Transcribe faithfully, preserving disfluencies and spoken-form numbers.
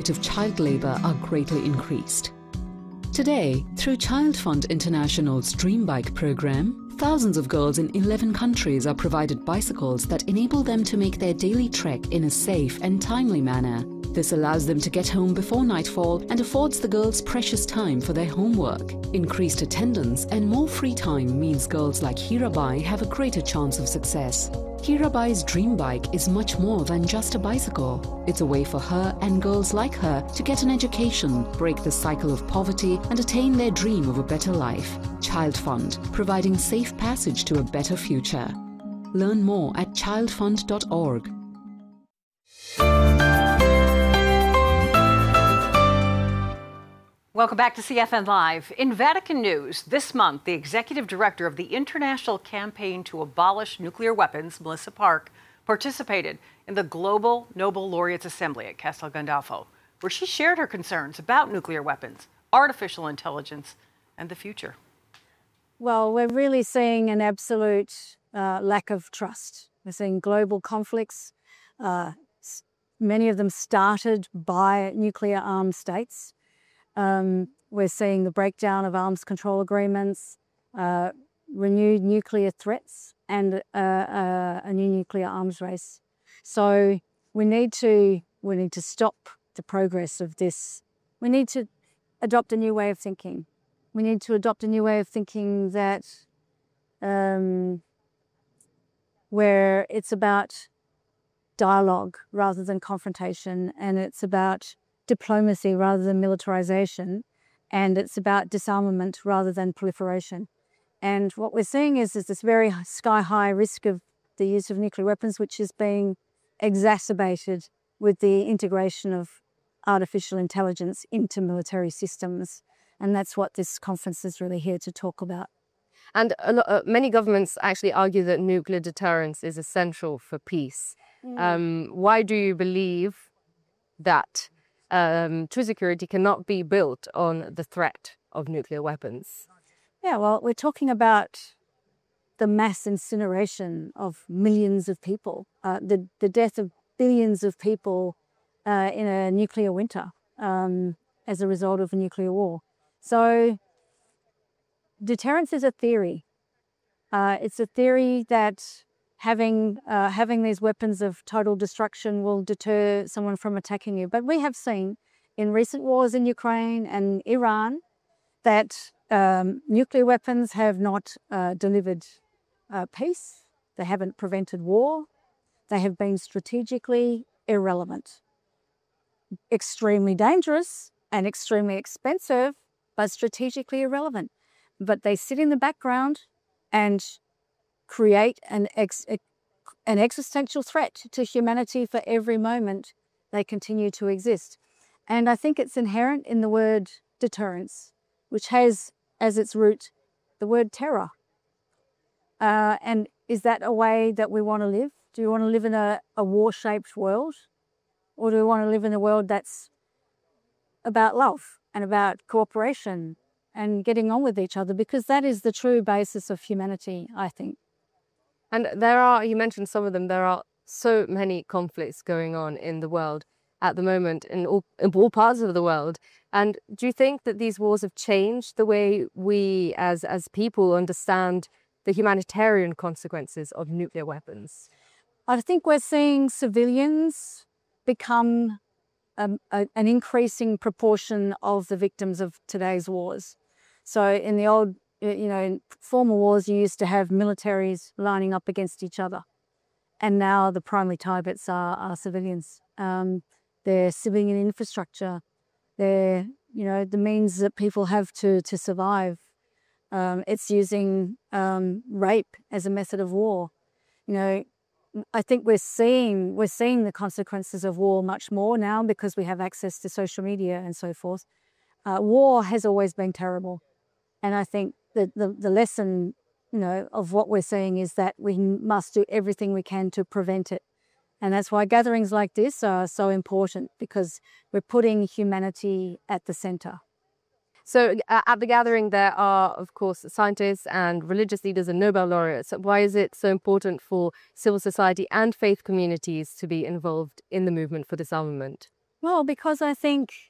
of child labour are greatly increased. Today, through Child Fund International's Dream Bike program, thousands of girls in eleven countries are provided bicycles that enable them to make their daily trek in a safe and timely manner. This allows them to get home before nightfall and affords the girls precious time for their homework. Increased attendance and more free time means girls like Hirabai have a greater chance of success. Hirabai's Dream Bike is much more than just a bicycle. It's a way for her and girls like her to get an education, break the cycle of poverty and attain their dream of a better life. Child Fund, providing safe passage to a better future. Learn more at child fund dot org. Welcome back to C F N Live. In Vatican news, this month, the executive director of the International Campaign to Abolish Nuclear Weapons, Melissa Park, participated in the Global Nobel Laureates Assembly at Castel Gandolfo, where she shared her concerns about nuclear weapons, artificial intelligence, and the future. Well, we're really seeing an absolute uh, lack of trust. We're seeing global conflicts, uh, many of them started by nuclear-armed states. Um, we're seeing the breakdown of arms control agreements, uh, renewed nuclear threats, and uh, uh, a new nuclear arms race. So we need to we need to stop the progress of this. We need to adopt a new way of thinking. We need to adopt a new way of thinking that um, where it's about dialogue rather than confrontation, and it's about diplomacy rather than militarization, and it's about disarmament rather than proliferation. And what we're seeing is, is this very sky-high risk of the use of nuclear weapons, which is being exacerbated with the integration of artificial intelligence into military systems. And that's what this conference is really here to talk about. And a lot, uh, many governments actually argue that nuclear deterrence is essential for peace. Mm. Um, why do you believe that Um, true security cannot be built on the threat of nuclear weapons? Yeah, well, we're talking about the mass incineration of millions of people, uh, the, the death of billions of people uh, in a nuclear winter um, as a result of a nuclear war. So deterrence is a theory. Uh, it's a theory that Having uh, having these weapons of total destruction will deter someone from attacking you. But we have seen in recent wars in Ukraine and Iran that um, nuclear weapons have not uh, delivered uh, peace. They haven't prevented war. They have been strategically irrelevant. Extremely dangerous and extremely expensive, but strategically irrelevant. But they sit in the background and create an, ex an existential threat to humanity for every moment they continue to exist. And I think it's inherent in the word deterrence, which has as its root the word terror. Uh, and is that a way that we want to live? Do you want to live in a, a war-shaped world? Or do we want to live in a world that's about love and about cooperation and getting on with each other? Because that is the true basis of humanity, I think. And there are, you mentioned some of them, there are so many conflicts going on in the world at the moment, in all, in all parts of the world. And do you think that these wars have changed the way we as, as people understand the humanitarian consequences of nuclear weapons? I think we're seeing civilians become um, a, an increasing proportion of the victims of today's wars. So in the old You know, in former wars, you used to have militaries lining up against each other. And now the primary targets are, are civilians. Um, they're civilian infrastructure. They're, you know, the means that people have to, to survive. Um, it's using um, rape as a method of war. You know, I think we're seeing, we're seeing the consequences of war much more now because we have access to social media and so forth. Uh, war has always been terrible. And I think The, the, the lesson, you know, of what we're seeing is that we must do everything we can to prevent it. And that's why gatherings like this are so important, because we're putting humanity at the centre. So uh, at the gathering there are, of course, scientists and religious leaders and Nobel laureates. Why is it so important for civil society and faith communities to be involved in the movement for disarmament? Well, because I think